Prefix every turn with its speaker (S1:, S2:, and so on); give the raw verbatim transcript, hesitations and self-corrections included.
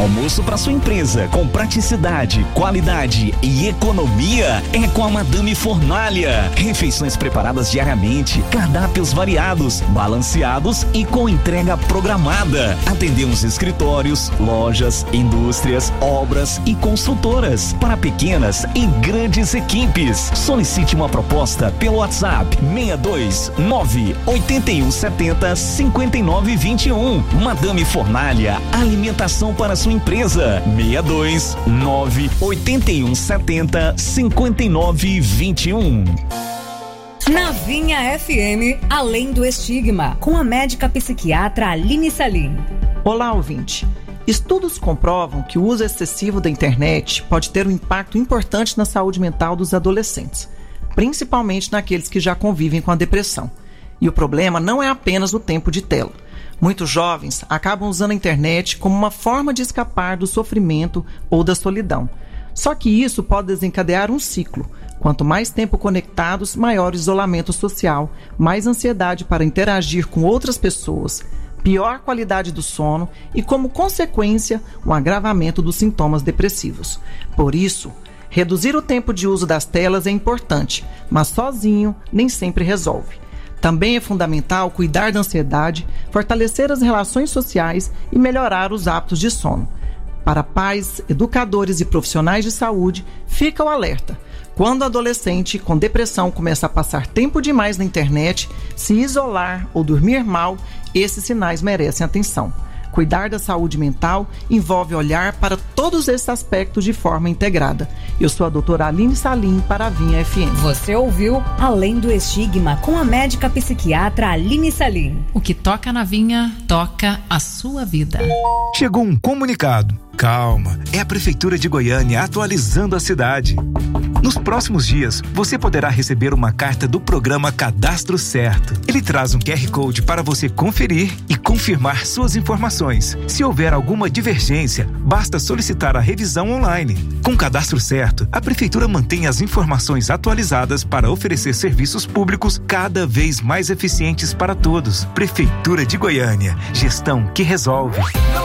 S1: Almoço para sua empresa com praticidade, qualidade e economia é com a Madame Fornalha. Refeições preparadas diariamente, cardápios variados, balanceados e com entrega programada. Atendemos escritórios, lojas, indústrias, obras e consultoras para pequenas e grandes equipes. Solicite uma proposta pelo WhatsApp seis dois nove oito um sete zero cinco nove dois um. Madame Fornalha, alimentação para sua empresa. seis dois nove oito um sete zero cinco nove dois um.
S2: Na Vinha F M, Além do Estigma, com a médica psiquiatra Aline Salim.
S3: Olá, ouvinte. Estudos comprovam que o uso excessivo da internet pode ter um impacto importante na saúde mental dos adolescentes, principalmente naqueles que já convivem com a depressão. E o problema não é apenas o tempo de tela. Muitos jovens acabam usando a internet como uma forma de escapar do sofrimento ou da solidão. Só que isso pode desencadear um ciclo. Quanto mais tempo conectados, maior isolamento social, mais ansiedade para interagir com outras pessoas, pior qualidade do sono e, como consequência, um agravamento dos sintomas depressivos. Por isso, reduzir o tempo de uso das telas é importante, mas sozinho nem sempre resolve. Também é fundamental cuidar da ansiedade, fortalecer as relações sociais e melhorar os hábitos de sono. Para pais, educadores e profissionais de saúde, fica o alerta. Quando o adolescente com depressão começa a passar tempo demais na internet, se isolar ou dormir mal, esses sinais merecem atenção. Cuidar da saúde mental envolve olhar para todos esses aspectos de forma integrada. Eu sou a doutora Aline Salim para a Vinha F M.
S2: Você ouviu Além do Estigma com a médica psiquiatra Aline Salim.
S4: O que toca na Vinha, toca a sua vida.
S5: Chegou um comunicado. Calma, é a Prefeitura de Goiânia atualizando a cidade. Nos próximos dias, você poderá receber uma carta do programa Cadastro Certo. Ele traz um Q R Code para você conferir e confirmar suas informações. Se houver alguma divergência, basta solicitar a revisão online. Com o Cadastro Certo, a Prefeitura mantém as informações atualizadas para oferecer serviços públicos cada vez mais eficientes para todos. Prefeitura de Goiânia, gestão que resolve.